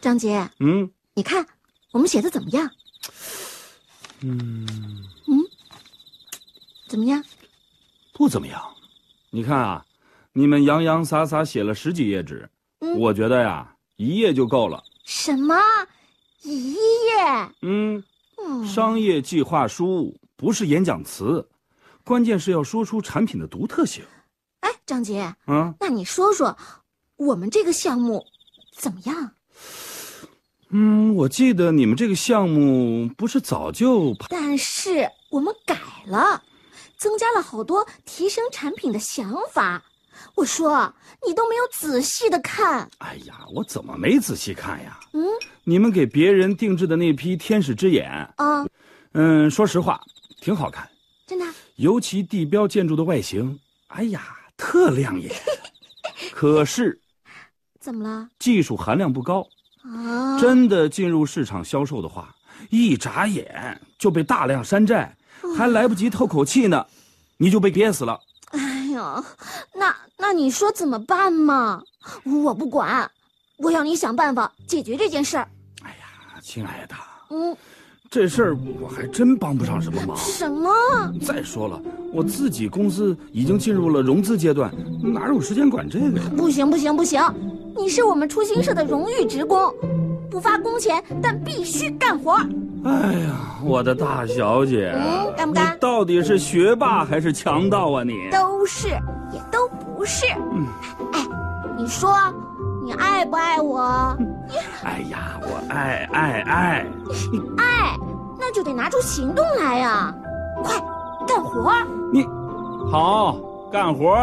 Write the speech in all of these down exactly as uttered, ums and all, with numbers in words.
张杰， 嗯， 你看我们写的怎么样？ 嗯嗯，怎么样？ 不怎么样。你看啊，你们洋洋洒洒写了十几页纸， 嗯， 我觉得呀，一页就够了。 什么？一页？ 嗯， 嗯， 商业计划书不是演讲词，关键是要说出产品的独特性。 哎，张杰， 啊， 那你说说，我们这个项目怎么样？ 嗯，我记得你们这个项目不是早就…… 但是我们改了，增加了好多提升产品的想法。我说你都没有仔细的看。 哎呀，我怎么没仔细看呀？ 嗯， 你们给别人定制的那批天使之眼， 啊， 嗯，说实话，挺好看。 真的？ 尤其地标建筑的外形，哎呀，特亮眼。可是， 怎么了？ 技术含量不高。 啊， 真的进入市场销售的话，一眨眼就被大量山寨，还来不及透口气呢，你就被憋死了。 哎呀，那那你说怎么办嘛？我不管，我要你想办法解决这件事儿。 哎呀，亲爱的， 嗯， 这事儿我还真帮不上什么忙。 什么？ 再说了，我自己公司已经进入了融资阶段，哪有时间管这个呀？ 不行不行不行，你是我们初心社的荣誉职工，不发工钱，但必须干活。 哎呀，我的大小姐， 嗯，干不干？ 你到底是学霸还是强盗啊你？ 都是，也都不是。 嗯， 哎，你说，你爱不爱我？你哎呀，我爱爱爱。 你爱，那就得拿出行动来呀！快，干活！ 你，好，干活。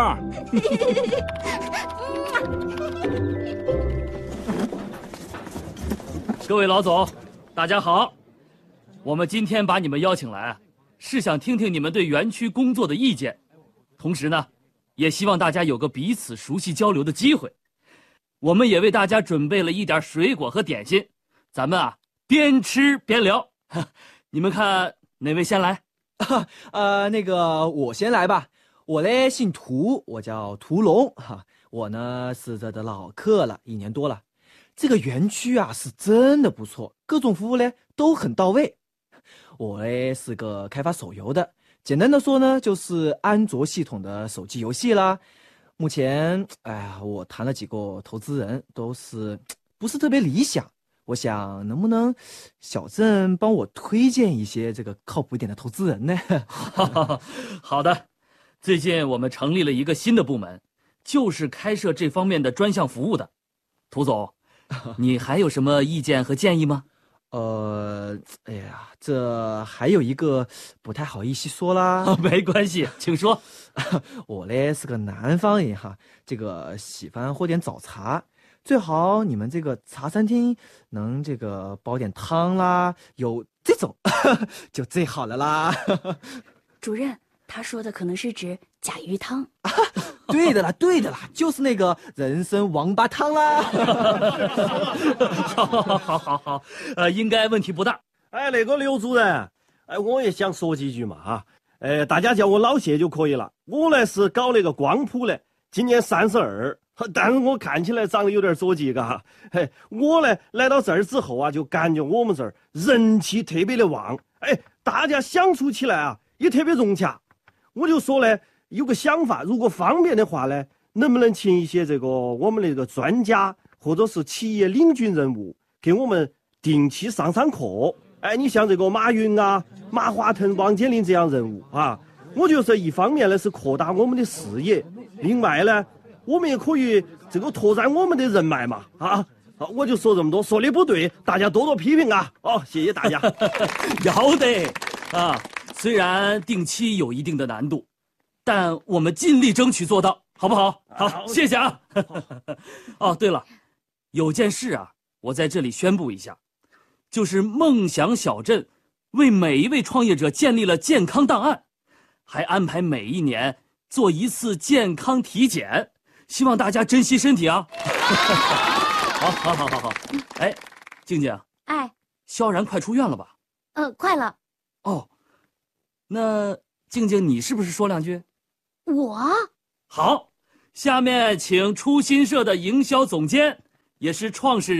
各位老总，大家好。我们今天把你们邀请来，是想听听你们对园区工作的意见，同时呢，也希望大家有个彼此熟悉交流的机会。我们也为大家准备了一点水果和点心，咱们啊边吃边聊。你们看哪位先来？ 呃，那个我先来吧。我嘞姓涂，我叫涂龙哈。我呢是这的老客了，一年多了。这个园区啊是真的不错，各种服务嘞都很到位。我嘞是个开发手游的，简单的说呢，就是安卓系统的手机游戏啦。目前，哎呀，我谈了几个投资人，都是不是特别理想。我想，能不能小郑帮我推荐一些这个靠谱一点的投资人呢？ 好的，最近我们成立了一个新的部门，就是开设这方面的专项服务的。涂总，你还有什么意见和建议吗？ 呃，哎呀，这还有一个不太好意思说啦。 没关系，请说。 我嘞是个南方人哈，这个喜欢喝点早茶，最好你们这个茶餐厅能这个煲点汤啦，有这种就最好了啦。 主任，他说的可能是指甲鱼汤。 啊，对的啦，对的啦，就是那个人参王八汤啦。 好，好，好，好，好，呃，应该问题不大。 哎，那个刘主任，哎，我也想说几句嘛哈。哎，大家叫我老谢就可以了。我呢是搞那个光谱的，今年三十二，但是我看起来长得有点着急嘎。嘿，我呢来到这儿之后啊，就感觉我们这儿人气特别的旺，哎，大家相处起来啊也特别融洽。我就说呢，有个想法，如果方便的话呢，能不能请一些这个我们那个专家或者是企业领军人物给我们定期上上课？哎，你像这个马云啊、马化腾、王健林这样人物啊，我觉得一方面呢是扩大我们的视野，另外呢，我们也可以这个拓展我们的人脉嘛啊。我就说这么多，说的不对，大家多多批评啊！哦，谢谢大家。 要得啊，虽然定期有一定的难度，但我们尽力争取做到，好不好？好，好谢谢啊。哦，对了，有件事啊，我在这里宣布一下。就是梦想小镇为每一位创业者建立了健康档案，还安排每一年做一次健康体检，希望大家珍惜身体啊。好好好好好。哎，静静， 哎， 萧然快出院了吧？ 嗯，快了。 哦，那静静你是不是说两句？ 我好，下面请初心社的营销总监，也是创始人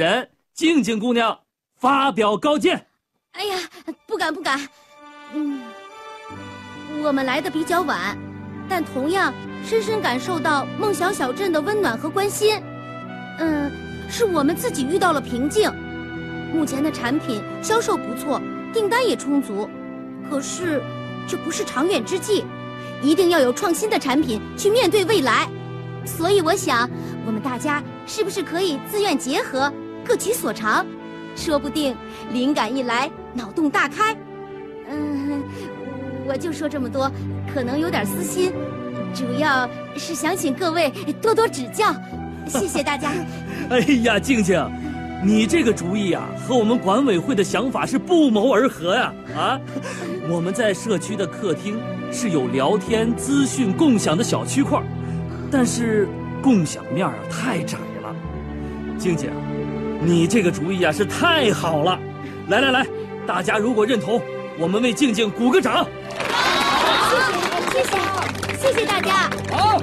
静静姑娘发表高见。 哎呀，不敢不敢。嗯，我们来的比较晚，但同样深深感受到梦想小镇的温暖和关心。嗯，是我们自己遇到了瓶颈。目前的产品销售不错，订单也充足，可是这不是长远之计，一定要有创新的产品去面对未来。所以我想，我们大家是不是可以自愿结合，各取所长？说不定灵感一来，脑洞大开。嗯，我就说这么多，可能有点私心，主要是想请各位多多指教，谢谢大家。 哎呀，静静，你这个主意啊，和我们管委会的想法是不谋而合呀！啊，我们在社区的客厅是有聊天、资讯共享的小区块，但是共享面啊太窄了。静静，你这个主意啊是太好了！来来来，大家如果认同，我们为静静鼓个掌。 谢谢，谢谢大家。 好。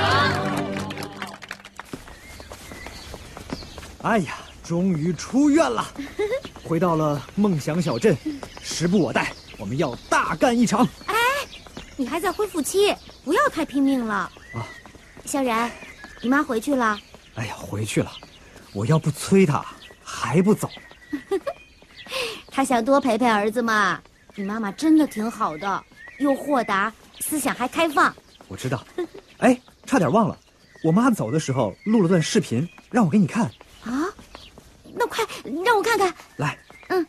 哎呀，终于出院了，回到了梦想小镇，时不我待，我们要大干一场。 哎，你还在恢复期，不要太拼命了啊！萧然，你妈回去了？ 哎呀，回去了，我要不催她，还不走。 她想多陪陪儿子嘛。你妈妈真的挺好的，又豁达，思想还开放。 我知道。哎，差点忘了，我妈走的时候录了段视频，让我给你看。 啊，那快让我看看。 来， 嗯。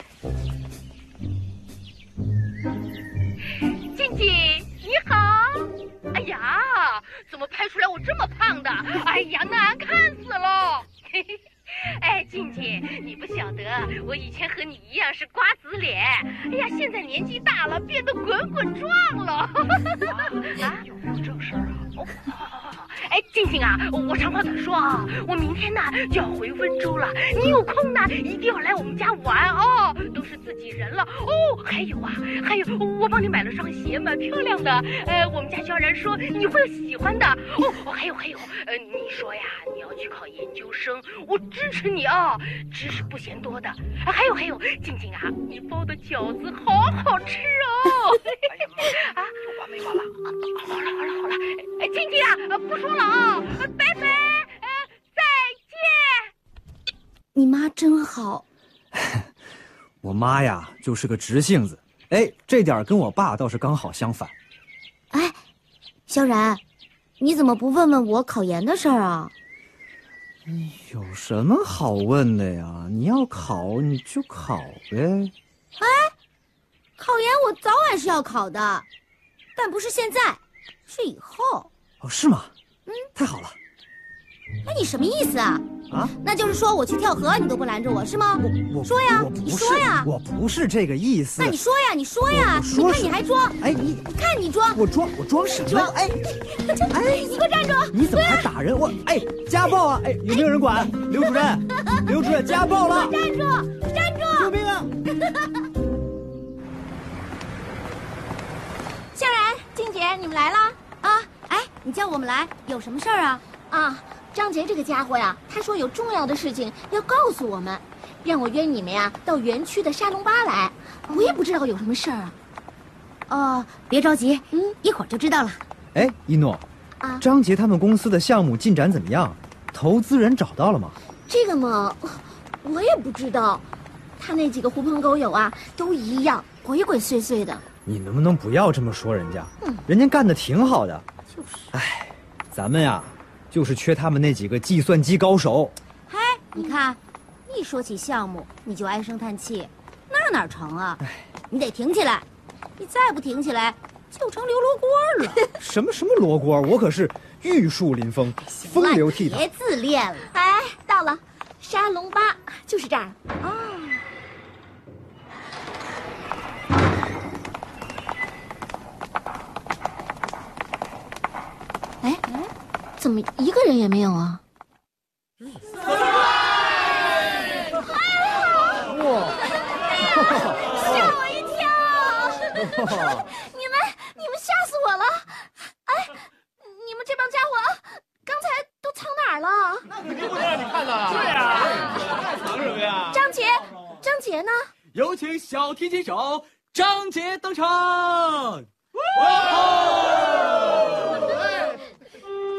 静静，你好。哎呀，怎么拍出来我这么胖的？哎呀，难看死了。嘿嘿。哎，静静，你不晓得，我以前和你一样是瓜子脸，哎呀，现在年纪大了，变得滚滚壮了。啊，有没有正事啊？哦，好好好。哎，静静啊，我长话短说啊，我明天呢就要回温州了，你有空呢一定要来我们家玩哦，都是自己人了哦。还有啊，还有，我帮你买了双鞋，蛮漂亮的，呃，我们家萧然说你会喜欢的哦。哦，还有还有，呃，你说呀，你要去考研究生，我支持你啊，知识不嫌多的。啊，还有还有，静静啊，你包的饺子好好吃哦。哎呀妈，啊，有完没完了？好了好了好了，哎，静静啊，不说了啊，拜拜，呃，再见。 你妈真好。 我妈呀，就是个直性子，哎，这点跟我爸倒是刚好相反。 哎，萧然，你怎么不问问我考研的事儿啊？ 有什么好问的呀？你要考你就考呗。 哎，考研我早晚是要考的，但不是现在，是以后。 哦，是吗？ 嗯， 太好了。 哎，你什么意思啊？啊，那就是说我去跳河，你都不拦着我是吗？ 我我说呀， 我你说呀， 我不是这个意思。 那你说呀，你说呀， 你看你还装？ 哎，你你看你装， 我装我装什么？ 装哎哎，你给我站住！ 你怎么还打人？我哎，家暴啊！哎，有没有人管？刘主任，刘主任，家暴了！ 站住！站住！ 救命啊！ 萧然、静姐，你们来啦！啊，哎，你叫我们来，有什么事儿啊？啊。张杰这个家伙呀，他说有重要的事情要告诉我们，让我约你们呀到园区的沙龙吧来。我也不知道有什么事儿啊。哦，别着急，嗯，一会儿就知道了。 哎，一诺，啊，张杰他们公司的项目进展怎么样？投资人找到了吗？ 这个嘛，我也不知道。他那几个狐朋狗友啊，都一样，鬼鬼祟祟的。 你能不能不要这么说人家？嗯，人家干得挺好的。就是。哎，咱们呀。就是缺他们那几个计算机高手。 嘿，你看，一说起项目你就唉声叹气，那哪成啊？你得挺起来，你再不挺起来，就成刘罗锅了。 什么什么罗锅？我可是玉树临风，风流倜傥。 别自恋了。哎，到了，沙龙吧，就是这儿。哦。哎哎。怎么一个人也没有啊？ 哇！ 吓我一跳！你们你们吓死我了！哎，你们这帮家伙刚才都藏哪儿了？ 那肯定不能让你看到啊！对呀，藏什么呀？ 张杰呢？ 有请小提琴手张杰登场。哇！